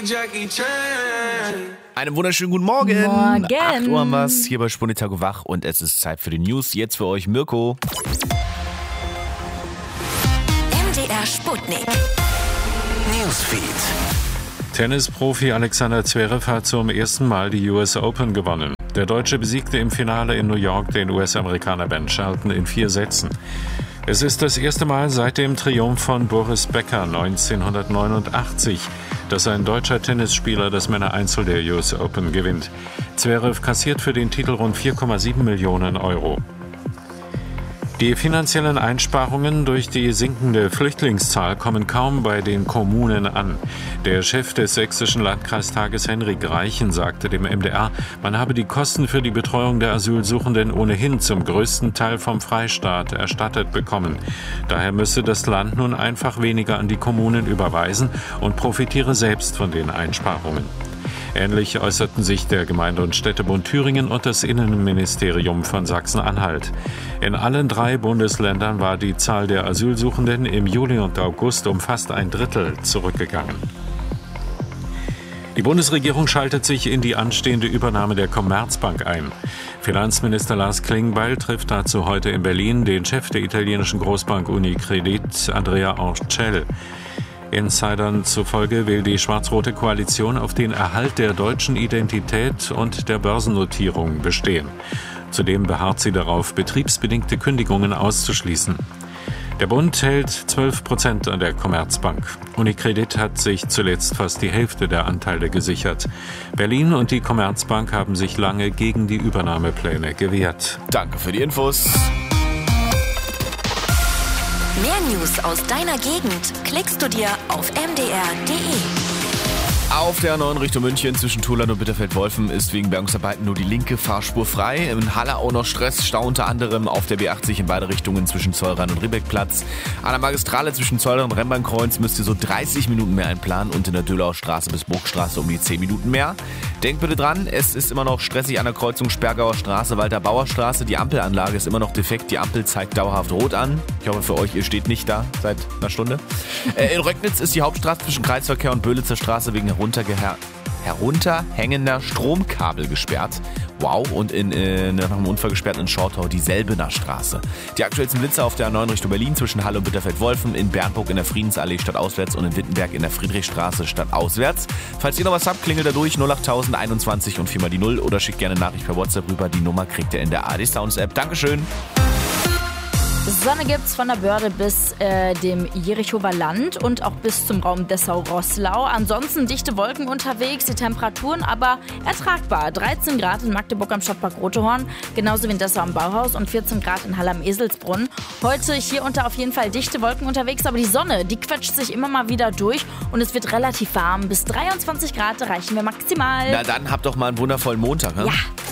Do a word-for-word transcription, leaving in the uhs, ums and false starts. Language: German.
Jackie Chan. Einen wunderschönen guten Morgen. Morgen. acht Uhr haben wir's hier bei Spunitage wach und es ist Zeit für die News. Jetzt für euch Mirko. M D R Sputnik. Newsfeed. Tennisprofi Alexander Zverev hat zum ersten Mal die U S Open gewonnen. Der Deutsche besiegte im Finale in New York den U S-Amerikaner Ben Shelton in vier Sätzen. Es ist das erste Mal seit dem Triumph von Boris Becker neunzehnhundertneunundachtzig, dass ein deutscher Tennisspieler das Männereinzel der U S Open gewinnt. Zverev kassiert für den Titel rund vier Komma sieben Millionen Euro. Die finanziellen Einsparungen durch die sinkende Flüchtlingszahl kommen kaum bei den Kommunen an. Der Chef des sächsischen Landkreistages Henrik Reichen sagte dem M D R, man habe die Kosten für die Betreuung der Asylsuchenden ohnehin zum größten Teil vom Freistaat erstattet bekommen. Daher müsse das Land nun einfach weniger an die Kommunen überweisen und profitiere selbst von den Einsparungen. Ähnlich äußerten sich der Gemeinde- und Städtebund Thüringen und das Innenministerium von Sachsen-Anhalt. In allen drei Bundesländern war die Zahl der Asylsuchenden im Juli und August um fast ein Drittel zurückgegangen. Die Bundesregierung schaltet sich in die anstehende Übernahme der Commerzbank ein. Finanzminister Lars Klingbeil trifft dazu heute in Berlin den Chef der italienischen Großbank Unicredit, Andrea Orcel. Insidern zufolge will die schwarz-rote Koalition auf den Erhalt der deutschen Identität und der Börsennotierung bestehen. Zudem beharrt sie darauf, betriebsbedingte Kündigungen auszuschließen. Der Bund hält zwölf Prozent an der Commerzbank. Unicredit hat sich zuletzt fast die Hälfte der Anteile gesichert. Berlin und die Commerzbank haben sich lange gegen die Übernahmepläne gewehrt. Danke für die Infos. Mehr News aus deiner Gegend klickst du dir auf m d r punkt d e. Auf der neuen Richtung München zwischen Tullern und Bitterfeld-Wolfen ist wegen Bergungsarbeiten nur die linke Fahrspur frei. In Halle auch noch Stress, Stau unter anderem auf der B achtzig in beide Richtungen zwischen Zollrhein und Riebeckplatz. An der Magistrale zwischen Zollrhein und Remmbahnkreuz müsst ihr so dreißig Minuten mehr einplanen und in der Dölauer Straße bis Burgstraße um die zehn Minuten mehr. Denkt bitte dran, es ist immer noch stressig an der Kreuzung Sperrgauer Straße, Walter-Bauer Straße. Die Ampelanlage ist immer noch defekt, die Ampel zeigt dauerhaft rot an. Ich hoffe für euch, ihr steht nicht da seit einer Stunde. Äh, in Röcknitz ist die Hauptstraße zwischen Kreisverkehr und Böhlitzer Straße wegen heruntergeher- herunterhängender Stromkabel gesperrt. Wow, und in, äh, nach einem Unfall gesperrt in Schortau die Selbener Straße. Die aktuellsten Blitzer auf der A neun Richtung Berlin zwischen Halle und Bitterfeld-Wolfen, in Bernburg in der Friedensallee stadtauswärts und in Wittenberg in der Friedrichstraße stadtauswärts. Falls ihr noch was habt, klingelt da durch null acht tausend einundzwanzig und viermal die null oder schickt gerne eine Nachricht per WhatsApp rüber. Die Nummer kriegt ihr in der A D Sounds App. Dankeschön. Sonne gibt's von der Börde bis äh, dem Jerichower Land und auch bis zum Raum Dessau-Roßlau. Ansonsten dichte Wolken unterwegs, die Temperaturen aber ertragbar. dreizehn Grad in Magdeburg am Stadtpark Rotehorn, genauso wie in Dessau am Bauhaus und vierzehn Grad in Halle am Eselsbrunn. Heute hier unter auf jeden Fall dichte Wolken unterwegs, aber die Sonne, die quetscht sich immer mal wieder durch und es wird relativ warm. Bis dreiundzwanzig Grad erreichen wir maximal. Na dann habt doch mal einen wundervollen Montag. Ne? Ja.